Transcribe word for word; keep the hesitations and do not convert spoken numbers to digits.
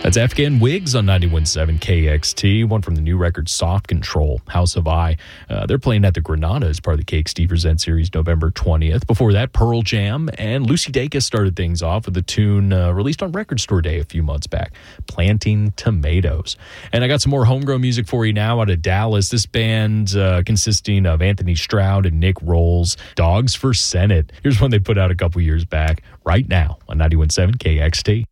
That's Afghan Wigs on ninety-one point seven K X T, one from the new record Soft Control, House of I. Uh, they're playing at the Granada as part of the K X T Present series November twentieth. Before that, Pearl Jam and Lucy Dacus started things off with a tune uh, released on Record Store Day a few months back, Planting Tomatoes. And I got some more homegrown music for you now out of Dallas. This band uh, consisting of Anthony Stroud and Nick Rolls, Dogs for Senate. Here's one they put out a couple years back, right now on ninety-one point seven K X T.